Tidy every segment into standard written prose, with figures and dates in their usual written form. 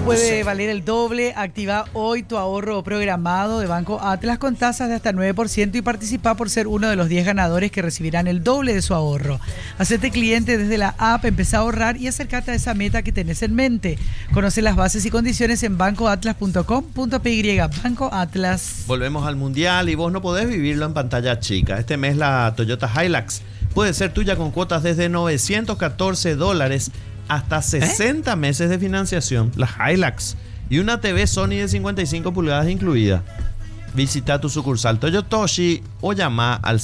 puede valer el doble. Activa hoy tu ahorro programado de Banco Atlas con tasas de hasta 9% y participa por ser uno de los 10 ganadores que recibirán el doble de su ahorro. Hacete cliente desde la app, empezá a ahorrar y acércate a esa meta que tenés en mente. Conoce las bases y condiciones en bancoatlas.com.py. Banco Atlas. Volvemos al Mundial y vos no podés vivirlo en pantalla chica. Este mes la Toyota Hilux puede ser tuya con cuotas desde $914 hasta 60 meses de financiación. La Hilux y una TV Sony de 55 pulgadas incluida. Visita tu sucursal Toyotoshi o llama al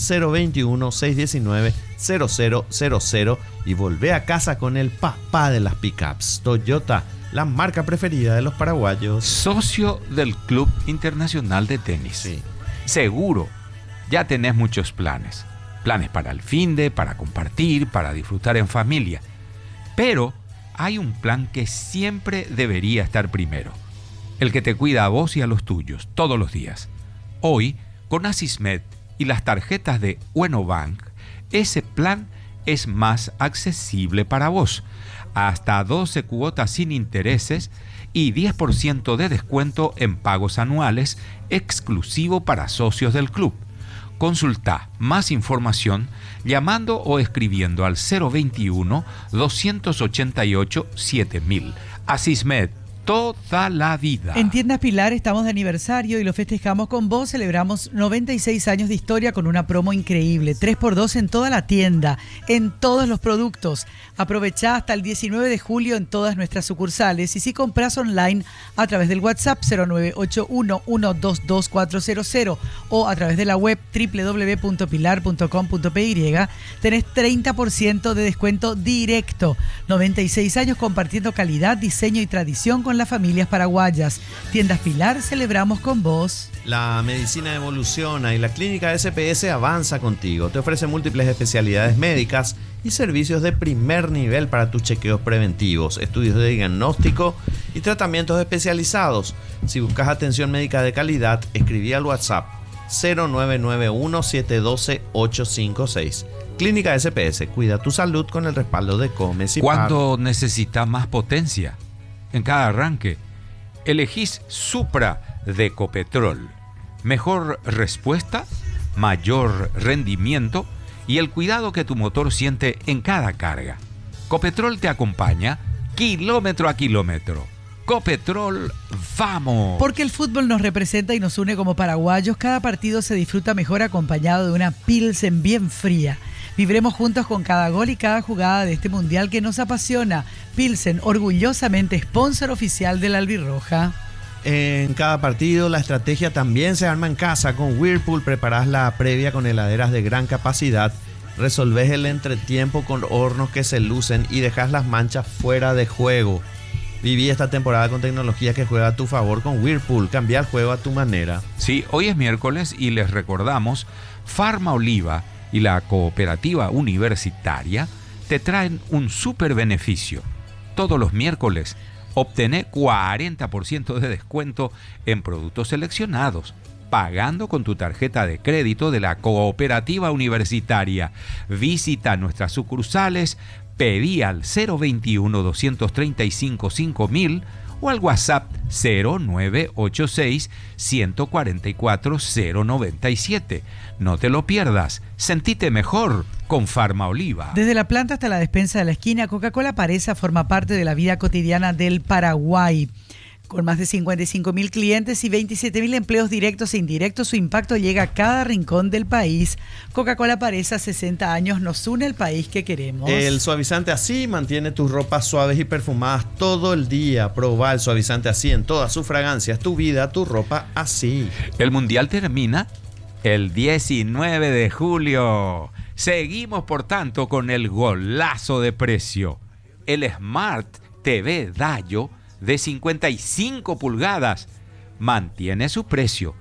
021-619-0000 y volvé a casa con el papá de las pickups. Toyota, la marca preferida de los paraguayos. Socio del Club Internacional de Tenis. Sí. Seguro, ya tenés muchos planes. Planes para el finde, para compartir, para disfrutar en familia. Pero hay un plan que siempre debería estar primero. El que te cuida a vos y a los tuyos, todos los días. Hoy, con Asismed y las tarjetas de Uenobank, ese plan es más accesible para vos. Hasta 12 cuotas sin intereses y 10% de descuento en pagos anuales, exclusivo para socios del club. Consulta más información llamando o escribiendo al 021-288-7000. Asismed, toda la vida. En Tiendas Pilar estamos de aniversario y lo festejamos con vos. Celebramos 96 años de historia con una promo increíble. 3x2 en toda la tienda, en todos los productos. Aprovechá hasta el 19 de julio en todas nuestras sucursales. Y si compras online a través del WhatsApp 0981122400 o a través de la web www.pilar.com.py, tenés 30% de descuento directo. 96 años compartiendo calidad, diseño y tradición con las familias paraguayas. Tiendas Pilar, celebramos con vos. La medicina evoluciona y la clínica SPS avanza contigo. Te ofrece múltiples especialidades médicas y servicios de primer nivel para tus chequeos preventivos, estudios de diagnóstico y tratamientos especializados. Si buscas atención médica de calidad, escribí al WhatsApp 0991-712-856. Clínica SPS, cuida tu salud con el respaldo de Comes y Cuando necesitas más potencia en cada arranque, elegís Supra de Ecopetrol. Mejor respuesta, mayor rendimiento y el cuidado que tu motor siente en cada carga. Copetrol te acompaña kilómetro a kilómetro. Copetrol, ¡vamos! Porque el fútbol nos representa y nos une como paraguayos, cada partido se disfruta mejor acompañado de una Pilsen bien fría. Viviremos juntos con cada gol y cada jugada de este mundial que nos apasiona. Pilsen, orgullosamente sponsor oficial de la Albirroja. En cada partido la estrategia también se arma en casa. Con Whirlpool preparás la previa con heladeras de gran capacidad, resolvés el entretiempo con hornos que se lucen y dejas las manchas fuera de juego. Viví esta temporada con tecnología que juega a tu favor con Whirlpool. Cambia el juego a tu manera. Sí, hoy es miércoles y les recordamos, Farma Oliva y la Cooperativa Universitaria te traen un súper beneficio. Todos los miércoles obtené 40% de descuento en productos seleccionados, pagando con tu tarjeta de crédito de la Cooperativa Universitaria. Visita nuestras sucursales, pedí al 021-235-5000 o al WhatsApp 0986-144-097. No te lo pierdas, sentite mejor con Farma Oliva. Desde la planta hasta la despensa de la esquina, Coca-Cola Paresa forma parte de la vida cotidiana del Paraguay. Con más de 55.000 clientes y 27.000 empleos directos e indirectos, su impacto llega a cada rincón del país. Coca-Cola Paresa, 60 años, nos une el país que queremos. El suavizante Así mantiene tus ropas suaves y perfumadas todo el día. Probá el suavizante Así en todas sus fragancias. Tu vida, tu ropa Así. El mundial termina el 19 de julio. Seguimos, por tanto, con el golazo de precio. El Smart TV Dayo de 55 pulgadas mantiene su precio,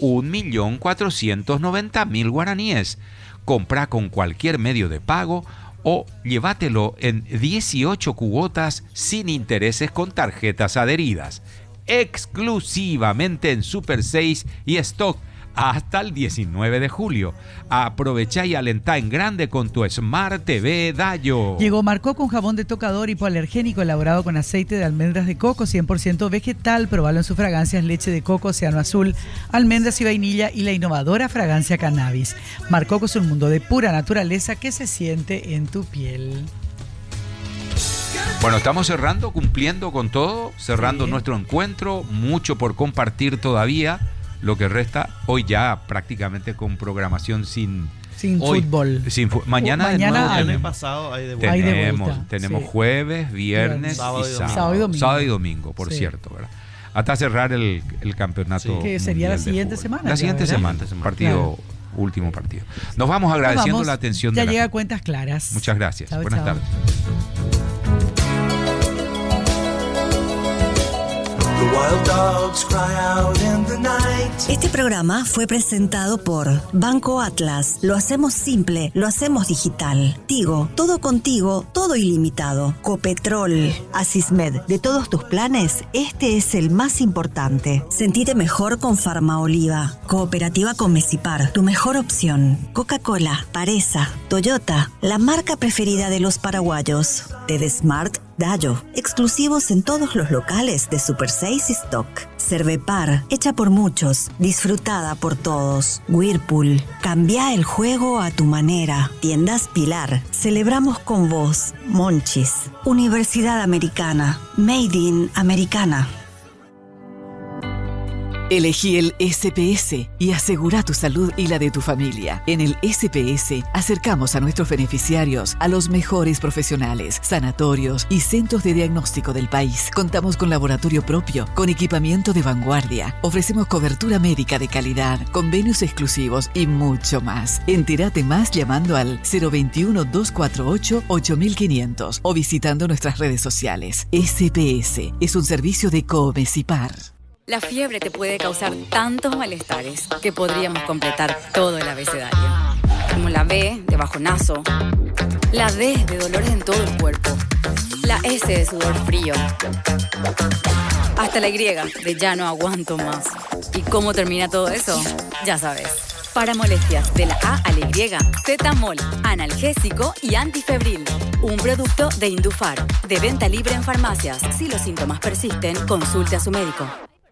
1.490.000 guaraníes. Compra con cualquier medio de pago o llévatelo en 18 cuotas sin intereses con tarjetas adheridas. Exclusivamente en Super 6 y Stock hasta el 19 de julio. Aprovecha y alentá en grande con tu Smart TV Dayo. Llegó Marco con jabón de tocador hipoalergénico elaborado con aceite de almendras de coco 100% vegetal. Probalo en sus fragancias leche de coco, océano azul, almendras y vainilla y la innovadora fragancia cannabis. Marcoco es un mundo de pura naturaleza que se siente en tu piel. Bueno, estamos cerrando, cumpliendo con todo, cerrando nuestro encuentro, mucho por compartir todavía, lo que resta hoy ya prácticamente con programación sin fútbol. Mañana de nuevo tenemos. Pasado hay de vuelta. Tenemos jueves, viernes y sábado y domingo, por cierto, ¿verdad? Hasta cerrar el campeonato. Que sería la siguiente semana. La siguiente semana, partido. Claro. Último partido. Nos vamos agradeciendo la atención. Ya llega Cuentas Claras. Muchas gracias. Chao, Buenas tardes. Este programa fue presentado por Banco Atlas. Lo hacemos simple, lo hacemos digital. Tigo, todo contigo, todo ilimitado. Copetrol, Asismed, de todos tus planes, este es el más importante. Sentite mejor con Farmaoliva. Cooperativa con Mesipar, tu mejor opción. Coca-Cola, Paresa, Toyota, la marca preferida de los paraguayos. TEDsmart Dayo, exclusivos en todos los locales de Super 6 y Stock. Cervepar, hecha por muchos, disfrutada por todos. Whirlpool, cambia el juego a tu manera. Tiendas Pilar, celebramos con vos. Monchis, Universidad Americana, Made in Americana. Elegí el SPS y asegura tu salud y la de tu familia. En el SPS acercamos a nuestros beneficiarios a los mejores profesionales, sanatorios y centros de diagnóstico del país. Contamos con laboratorio propio, con equipamiento de vanguardia. Ofrecemos cobertura médica de calidad, convenios exclusivos y mucho más. Entérate más llamando al 021-248-8500 o visitando nuestras redes sociales. SPS es un servicio de Comesipar. La fiebre te puede causar tantos malestares que podríamos completar todo el abecedario. Como la B de bajonazo, la D de dolores en todo el cuerpo, la S de sudor frío, hasta la Y de ya no aguanto más. ¿Y cómo termina todo eso? Ya sabes. Para molestias de la A a la Y, Zetamol, analgésico y antifebril. Un producto de Indufar, de venta libre en farmacias. Si los síntomas persisten, consulte a su médico.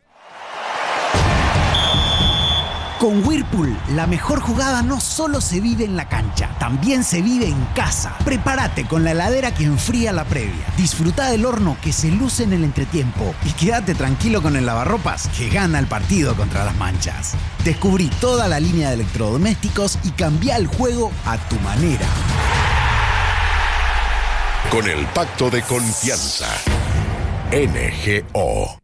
Con Whirlpool, la mejor jugada no solo se vive en la cancha, también se vive en casa. Prepárate con la heladera que enfría la previa. Disfruta del horno que se luce en el entretiempo. Y quédate tranquilo con el lavarropas que gana el partido contra las manchas. Descubrí toda la línea de electrodomésticos y cambia el juego a tu manera. Con el pacto de confianza. NGO.